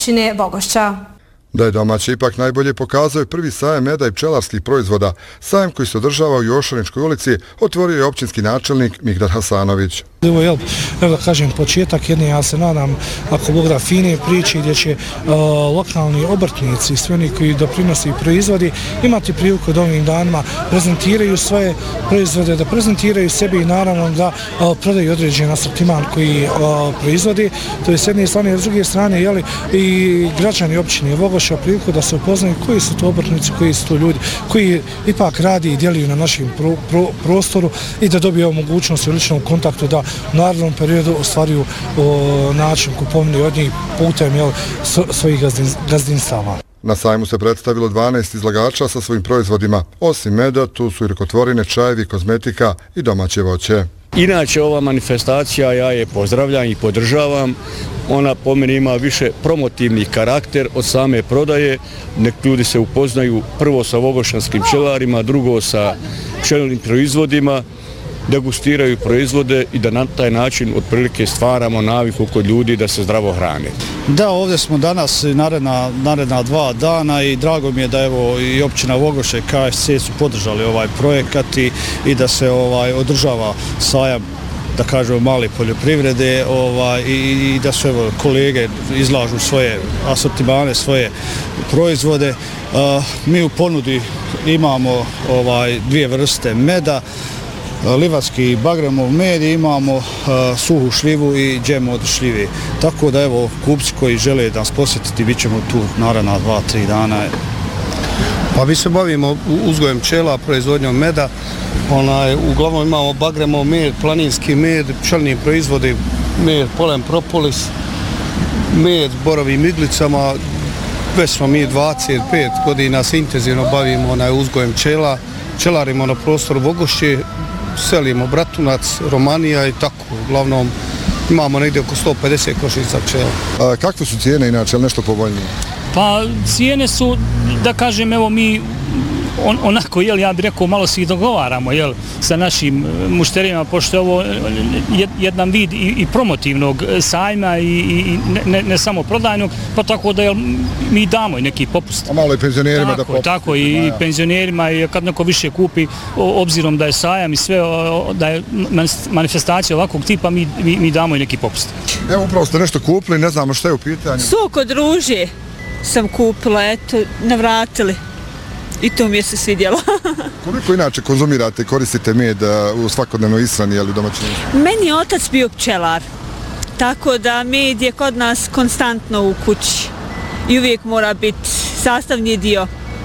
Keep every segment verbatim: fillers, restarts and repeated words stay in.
općine Vogošća. Da je domaće ipak najbolje pokazao je prvi sajam meda i pčelarskih proizvoda. Sajam koji se održava u Jošaničkoj ulici otvorio je općinski načelnik Migdad Hasanović. Ovo je, evo da kažem, početak jedne, ja se nadam, ako Bog da, fine priče gdje će uh, lokalni obrtnici i svi oni koji doprinosi i proizvodi imati priliku da ovim danima prezentiraju svoje proizvode, da prezentiraju sebi i naravno da uh, prodaju određen asortiman koji uh, proizvodi. To je s jedne strane, a s druge strane, jeli, i građani općine Vogošća priliku da se upoznaju koji su to obrtnici, koji su to ljudi koji ipak radi i djeluju na našem pro, pro, prostoru i da dobiju mogućnost u ličnom kontaktu da u narednom periodu ostvaruju o, način kupovine od njih putem jel, svojih gazdin, gazdinstava. Na sajmu se predstavilo dvanaest izlagača sa svojim proizvodima. Osim meda, tu su i rukotvorine, čajevi, kozmetika i domaće voće. Inače, ova manifestacija ja je pozdravljam i podržavam. Ona po meni ima više promotivni karakter od same prodaje. Nek ljudi se upoznaju prvo sa vogošćanskim pčelarima, drugo sa pčelnim proizvodima, degustiraju proizvode i da na taj način otprilike stvaramo naviku kod ljudi da se zdravo hrane. Da, ovdje smo danas naredna, naredna dva dana i drago mi je da evo i općina Vogošća i K S C su podržali ovaj projekat i, i da se ovaj održava sajam, da kažemo, male poljoprivrede ovaj, i, i da su evo kolege izlažu svoje asortimane, svoje proizvode. Uh, mi u ponudi imamo ovaj dvije vrste meda, livatski bagremov med, imamo uh, suhu šljivu i džem od šljive. Tako da evo kupci koji žele da nas posjetiti, bit ćemo tu naravno dva, tri dana. Pa mi se bavimo uzgojem pčela, proizvodnjom meda. Onaj, uglavnom imamo bagremov med, planinski med, pčelni proizvodi, med, polen propolis, med borovim iglicama. Već smo mi dvadeset pet godina se intenzivno bavimo onaj, uzgojem pčela. Pčelarimo na prostoru Vogošće, selimo Bratunac, Romanija i tako. Uglavnom imamo negdje oko sto pedeset košnica pčela. A kakve su cijene inače, ali nešto povoljnije? Pa cijene su, da kažem, evo mi on, onako, jel, ja bih rekao, malo se i dogovaramo, jel, sa našim mušterijama, pošto je ovo jedan vid i, i promotivnog sajma i, i ne, ne samo prodajnog, pa tako da, jel, mi damo i neki popust. A malo i penzionerima tako, da popust. Tako, i, i penzionerima, i kad neko više kupi, obzirom da je sajam i sve, da je manifestacija ovakvog tipa, mi, mi, mi damo i neki popust. Evo, upravo ste nešto kupili, ne znamo šta je u pitanju. Sok od ruže sam kupila, eto, navratili. I to mi je se svidjelo. Koliko inače konzumirate, koristite med u svakodnevnoj ishrani ili domaćinstvu? Meni je otac bio pčelar, tako da med je kod nas konstantno u kući i uvijek mora biti sastavni dio.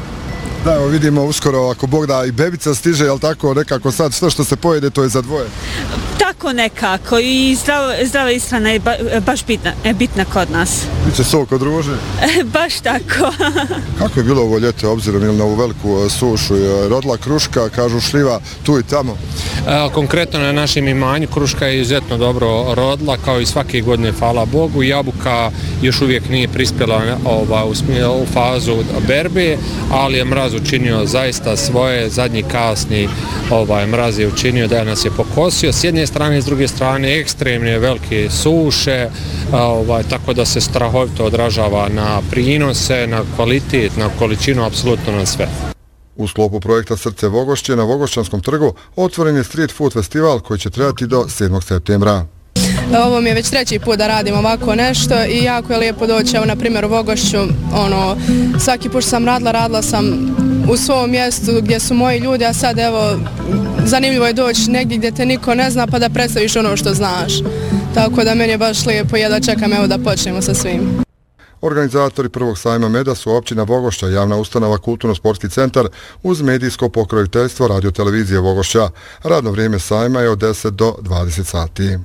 Da, evo vidimo uskoro, ako Bog da, i bebica stiže, jel tako, nekako sad sve što se pojede, to je za dvoje? Tako nekako i zdrava, zdrava ishrana je ba, baš bitna, je bitna kod nas. Biće sok od ruže? Baš tako. Kako je bilo ovo ljeto, obzirom na ovu veliku sušu? Rodila kruška, kažu šljiva, tu i tamo? E, konkretno na našem imanju kruška je izuzetno dobro rodila, kao i svake godine, hvala Bogu. Jabuka još uvijek nije prispjela ova, u, u fazu berbe, ali je mraz učinio zaista svoje, zadnji kasni ovaj, mraz je učinio da nas je pokosio. S jedne strane, s druge strane, ekstremne velike suše, ovaj, tako da se strahovito odražava na prinose, na kvalitet, na količinu, apsolutno na sve. U sklopu projekta Srce Vogošće na Vogošćanskom trgu otvoren je Street Food festival koji će trajati do sedmog septembra. Ovo mi je već treći put da radim ovako nešto i jako je lijepo doći, evo na primjer u Vogošću, ono, svaki put sam radila, radila sam u svom mjestu gdje su moji ljudi, a sad evo, zanimljivo je doći negdje gdje te niko ne zna pa da predstaviš ono što znaš. Tako da meni je baš lijepo, ja da čekam evo da počnemo sa svim. Organizatori prvog sajma meda su općina Vogošća, javna ustanova Kulturno-sportski centar uz medijsko pokroviteljstvo radiotelevizije Vogošća. Radno vrijeme sajma je od deset do dvadeset sati.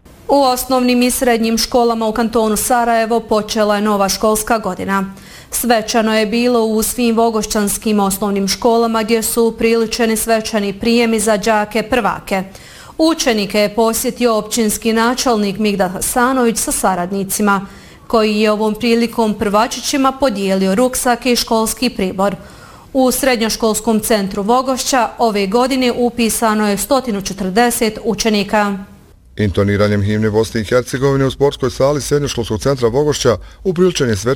U osnovnim i srednjim školama u kantonu Sarajevo počela je nova školska godina. Svečano je bilo u svim vogošćanskim osnovnim školama gdje su upriličeni svečani prijemi za đake prvake. Učenike je posjetio općinski načelnik Migdad Hasanović sa saradnicima, koji je ovom prilikom prvačićima podijelio ruksake i školski pribor. U srednjoškolskom centru Vogošća ove godine upisano je sto četrdeset učenika. Intoniranjem himne Bosne i Hercegovine u sportskoj sali srednjoškolskog centra Vogošća upriličen je svečani